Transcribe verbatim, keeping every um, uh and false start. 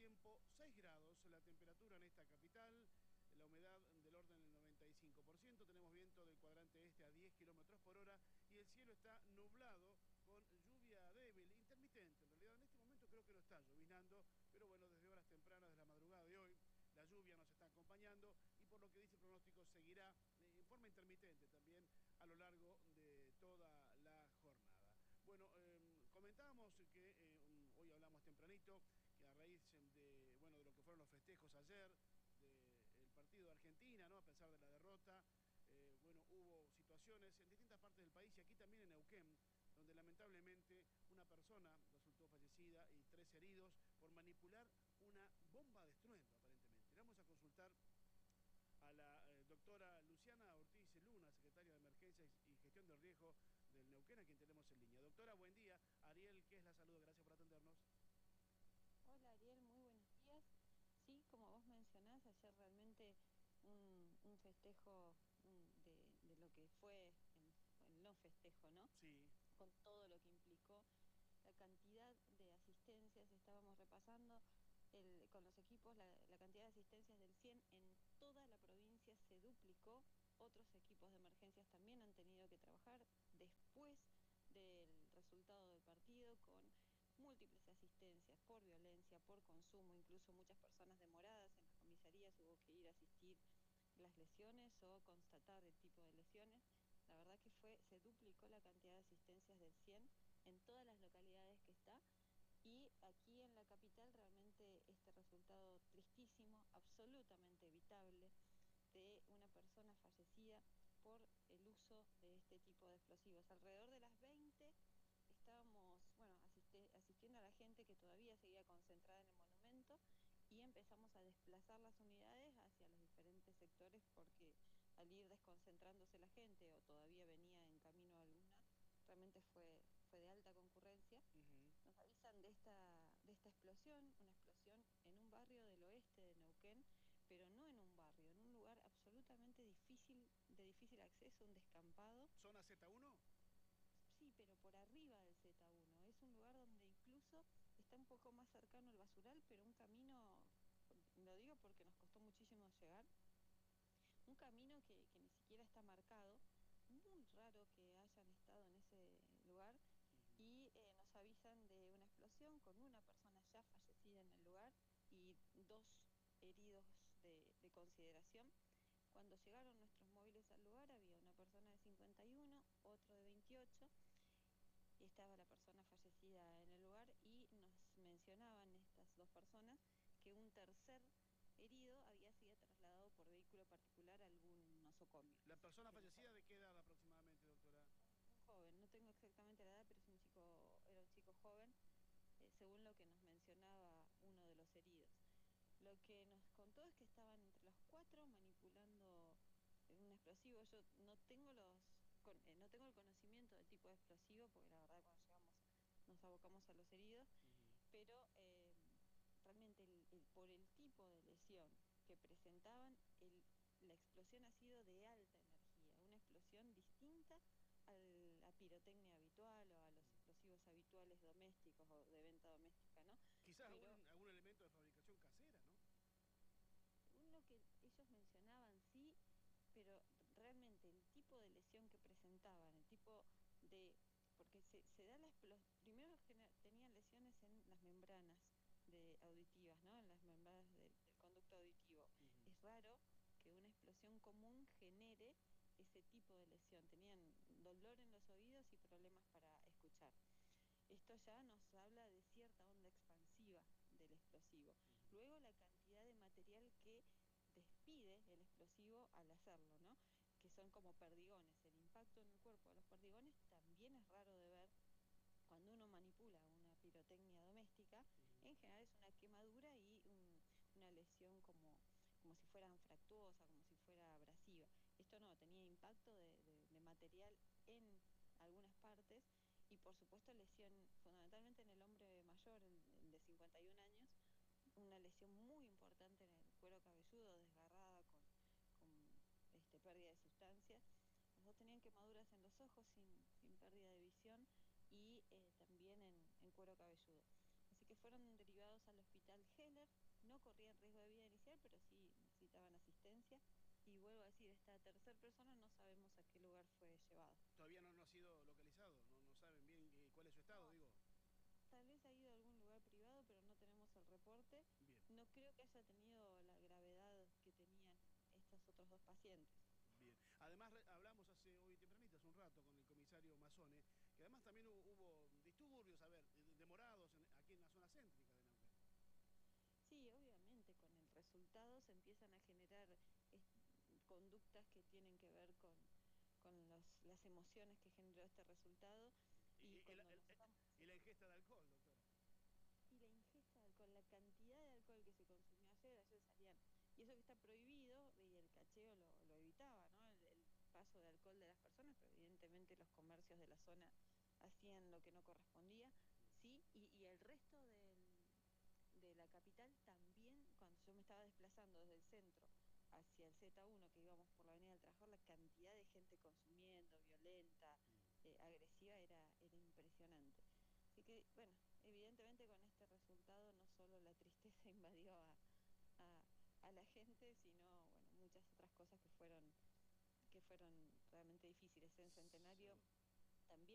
tiempo seis grados, la temperatura en esta capital, la humedad del orden del noventa y cinco por ciento, tenemos viento del cuadrante este a diez kilómetros por hora y el cielo está nublado con lluvia débil, intermitente. En realidad en este momento creo que no está llovinando, pero bueno, desde horas tempranas de la madrugada de hoy la lluvia nos está acompañando y por lo que dice el pronóstico seguirá en forma intermitente también a lo largo de toda la jornada. Bueno, eh, comentábamos que eh, hoy hablamos tempranito que a raíz de, bueno, de lo que fueron los festejos ayer del partido de Argentina, ¿no? A pesar de la derrota, eh, bueno, hubo situaciones en distintas partes del país y aquí también en Neuquén, donde lamentablemente una persona resultó fallecida y tres heridos por manipular una bomba de estruendo, aparentemente. Le vamos a consultar a la eh, doctora Luciana Ortiz Luna, secretaria de Emergencias y Gestión del Riesgo del Neuquén, a quien tenemos en línea. Doctora, buen día. Ariel, ¿qué es la salud? Gracias por atendernos. Hola Ariel, muy buenos días. Sí, como vos mencionás, ayer realmente un, un festejo un- de, de lo que fue el, el no festejo, ¿no? Sí. Con todo lo que implicó, la cantidad de asistencias, estábamos repasando el, con los equipos, la, la cantidad de asistencias del cien en toda la provincia se duplicó. Otros equipos de emergencias también han tenido que trabajar después del resultado del partido con múltiples asistencias por violencia, por consumo, incluso muchas personas demoradas en las comisarías hubo que ir a asistir las lesiones o constatar el tipo de lesiones. La verdad que fue, se duplicó la cantidad de asistencias del cien en todas las localidades que está. Y aquí en la capital realmente este resultado tristísimo, absolutamente evitable, de una persona fallecida por el uso de este tipo de explosivos. Alrededor de las veinte estábamos, bueno, asiste, asistiendo a la gente que todavía seguía concentrada en el monumento y empezamos a desplazar las unidades hacia los diferentes sectores porque al ir desconcentrándose la gente o todavía venía en camino alguna, realmente fue, fue de alta concurrencia. Uh-huh. Nos avisan de esta, de esta explosión, una explosión en un barrio del oeste de Neuquén, pero no en un barrio, en un lugar absolutamente difícil, de difícil acceso, un descampado. ¿Zona Z uno? Sí, pero por arriba del Z uno. Es un lugar donde incluso está un poco más cercano al basural, pero un camino, lo digo porque nos costó muchísimo llegar, un camino que, que ni siquiera está marcado. Muy raro que hayan estado en ese lugar Uh-huh. y eh, nos avisan de una explosión con una persona ya fallecida en el lugar y dos heridos de, de consideración. Cuando llegaron nuestros móviles al lugar había una persona de cincuenta y uno, otro de veintiocho, y estaba la persona fallecida en el lugar y nos mencionaban estas dos personas que un tercer herido había sido trasladado por vehículo particular a algún nosocomio, ¿La persona que nos fallecida de qué edad aproximadamente, doctora? un, un joven, no tengo exactamente la edad, pero es un chico, era un chico joven, eh, según lo que nos mencionaba uno de los heridos. Lo que nos contó es que estaban entre los cuatro manipulando eh, un explosivo. Yo no tengo los, con, eh, no tengo el conocimiento del tipo de explosivo, porque la verdad cuando llegamos nos abocamos a los heridos, Uh-huh. pero eh, realmente el, el, por el tipo de lesión que presentaban, el, la explosión ha sido de alta energía, una explosión distinta a la pirotecnia habitual o a los explosivos habituales domésticos o de venta doméstica, ¿no? Quizás Pero algún, algún elemento de fabricación casera, ¿no? según lo que ellos mencionaban, sí, pero realmente el tipo de lesión que presentaban, el tipo de, porque se, se da la explosión, primero tenían lesiones en las membranas de auditivas, ¿no? En las membranas del, del conducto auditivo. Uh-huh. Es raro que una explosión común genere ese tipo de lesión. Tenían dolor en los oídos y problemas para escuchar. Esto ya nos habla de cierta onda expansiva del explosivo. Uh-huh. Luego la cantidad de material que despide el explosivo al hacerlo, ¿no? Que son como perdigones. El impacto en el cuerpo de los perdigones también es raro de ver cuando uno manipula una pirotecnia doméstica. Uh-huh. En general es una quemadura y un, una lesión como, como si fuera anfractuosa, como si fuera abrasiva. Esto no, tenía impacto de, de, de material en algunas partes y por supuesto lesión fundamentalmente en el hombre mayor, el, el de cincuenta y un años, una lesión muy importante en el cuero cabelludo, desgarrada con, con este, pérdida de sustancias. Los dos tenían quemaduras en los ojos sin, sin pérdida de visión y eh, también en, en cuero cabelludo. Así que fueron derivados al hospital Heller, no corrían riesgo de vida inicial, pero sí necesitaban asistencia. Y vuelvo a decir, esta tercera persona no sabemos a qué lugar fue llevado. Todavía no, no ha sido localizado, no, no saben bien eh, cuál es su estado, No, digo. tal vez ha ido a algún lugar privado, pero no tenemos el reporte. Bien. No creo que haya tenido la gravedad que tenían estos otros dos pacientes. Bien. Además, hablamos hace hoy tempranito, hace un rato, con el comisario Mazzone, que además también hubo, hubo disturbios, a ver, demorados en, aquí en la zona céntrica de Neuquén. Sí, obviamente, con el resultado se empiezan a generar eh, conductas que tienen que ver con, con los, las emociones que generó este resultado. Y, Y y, y, la, cuando el, nosotros... y la ingesta de alcohol, doctora. Y la ingesta de alcohol, la cantidad de alcohol que se consumió ayer, ayer salían, y eso que está prohibido, y el cacheo lo, lo evitaba, ¿no? El, el paso de alcohol de las personas, pero evidentemente los comercios de la zona hacían lo que no correspondía, sí, y, y el resto del, de la capital también, cuando yo me estaba desplazando desde el centro hacia el Z uno, que íbamos por la Avenida del Trabajador, la cantidad de gente consumiendo, violenta, eh, agresiva, era, era impresionante. Así que, bueno, evidentemente con este resultado no solo la tristeza invadió a, a, a la gente, sino, bueno, muchas otras cosas que fueron, que fueron realmente difíciles. En Centenario Seguro.